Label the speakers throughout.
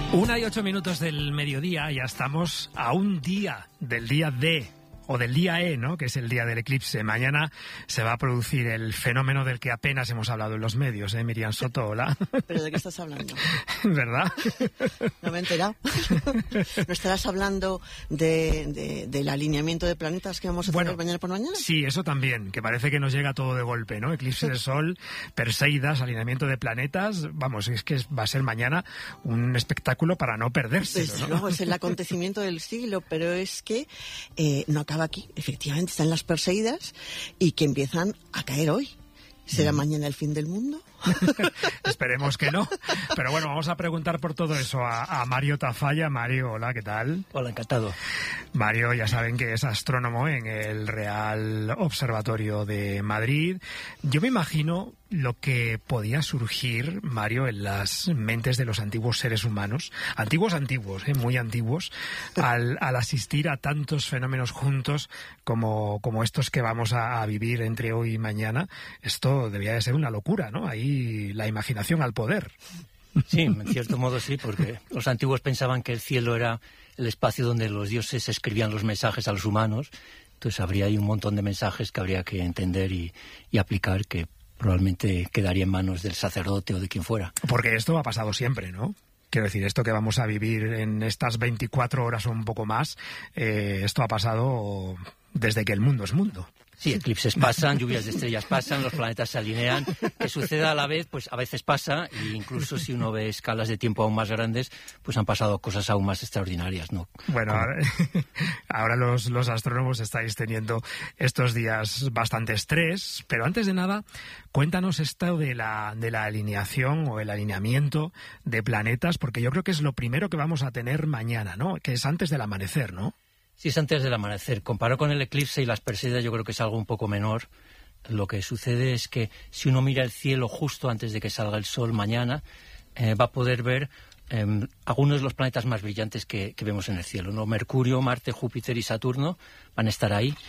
Speaker 1: 1:08 del mediodía, ya estamos a un día del día D, o del día E, ¿no?, que es el día del eclipse. Mañana se va a producir el fenómeno del que apenas hemos hablado en los medios, ¿eh? Miriam Soto, hola.
Speaker 2: ¿Pero de qué estás hablando?
Speaker 1: ¿Verdad?
Speaker 2: No me he enterado. ¿No estarás hablando del alineamiento de planetas que vamos a tener mañana por mañana?
Speaker 1: Sí, eso también, que parece que nos llega todo de golpe, ¿no? Eclipse de Sol, Perseidas, alineamiento de planetas. Vamos, es que va a ser mañana un espectáculo para no perderse,
Speaker 2: Desde
Speaker 1: ¿no?
Speaker 2: luego, es el acontecimiento del siglo, pero es que no acaba aquí. Efectivamente, están las Perseidas y que empiezan a caer hoy. ¿Será mañana el fin del mundo?
Speaker 1: Esperemos que no. Pero bueno, vamos a preguntar por todo eso a Mario Tafalla. Mario, hola, ¿qué tal?
Speaker 3: Hola, encantado.
Speaker 1: Mario, ya saben que es astrónomo en el Real Observatorio de Madrid. Yo me imagino lo que podía surgir, Mario, en las mentes de los antiguos seres humanos, antiguos, muy antiguos, al asistir a tantos fenómenos juntos como estos que vamos a vivir entre hoy y mañana. Esto debía de ser una locura, ¿no? Ahí la imaginación al poder.
Speaker 3: Sí, en cierto modo sí, porque los antiguos pensaban que el cielo era el espacio donde los dioses escribían los mensajes a los humanos. Entonces habría ahí un montón de mensajes que habría que entender y aplicar, que probablemente quedaría en manos del sacerdote o de quien fuera.
Speaker 1: Porque esto ha pasado siempre, ¿no? Quiero decir, esto que vamos a vivir en estas 24 horas o un poco más, esto ha pasado desde que el mundo es mundo.
Speaker 3: Sí, eclipses pasan, lluvias de estrellas pasan, los planetas se alinean. Que suceda a la vez, pues a veces pasa, e incluso si uno ve escalas de tiempo aún más grandes, pues han pasado cosas aún más extraordinarias, ¿no?
Speaker 1: Bueno, ahora los astrónomos estáis teniendo estos días bastante estrés, pero antes de nada, cuéntanos esto de la alineación o el alineamiento de planetas, porque yo creo que es lo primero que vamos a tener mañana, ¿no? Que es antes del amanecer, ¿no?
Speaker 3: Sí, es antes del amanecer. Comparado con el eclipse y las Perseidas, yo creo que es algo un poco menor. Lo que sucede es que si uno mira el cielo justo antes de que salga el sol mañana, va a poder ver algunos de los planetas más brillantes que vemos en el cielo, ¿no? Mercurio, Marte, Júpiter y Saturno van a estar ahí.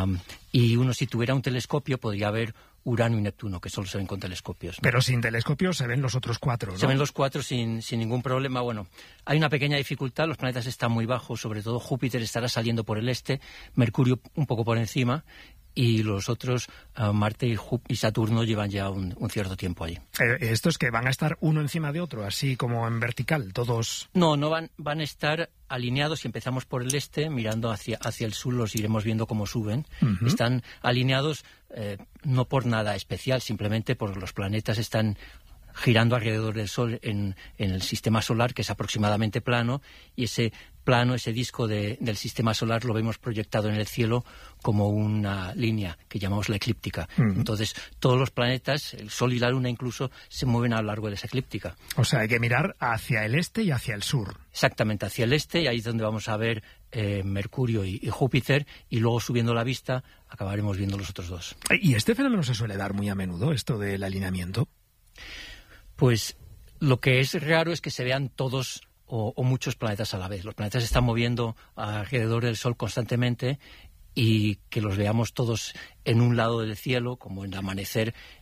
Speaker 3: Y uno, si tuviera un telescopio, podría ver Urano y Neptuno, que solo se ven con telescopios, ¿no?
Speaker 1: Pero sin telescopio se ven los otros cuatro, ¿no?
Speaker 3: Se ven los cuatro sin ningún problema. Bueno, hay una pequeña dificultad, los planetas están muy bajos, sobre todo Júpiter estará saliendo por el este, Mercurio un poco por encima, y los otros, Marte y Saturno, llevan ya un cierto tiempo allí.
Speaker 1: ¿Estos que van a estar uno encima de otro, así como en vertical, todos?
Speaker 3: No van a estar alineados. Si empezamos por el este, mirando hacia el sur, los iremos viendo cómo suben. Uh-huh. Están alineados no por nada especial, simplemente porque los planetas están girando alrededor del Sol en el sistema solar, que es aproximadamente plano, y ese plano, ese disco del sistema solar, lo vemos proyectado en el cielo como una línea que llamamos la eclíptica. Uh-huh. Entonces, todos los planetas, el Sol y la Luna incluso, se mueven a lo largo de esa eclíptica.
Speaker 1: O sea, hay que mirar hacia el este y hacia el sur.
Speaker 3: Exactamente, hacia el este, y ahí es donde vamos a ver Mercurio y Júpiter, y luego, subiendo la vista, acabaremos viendo los otros dos.
Speaker 1: ¿Y este fenómeno se suele dar muy a menudo, esto del alineamiento?
Speaker 3: Pues lo que es raro es que se vean todos o muchos planetas a la vez. Los planetas se están moviendo alrededor del Sol constantemente, y que los veamos todos en un lado del cielo, como en el amanecer,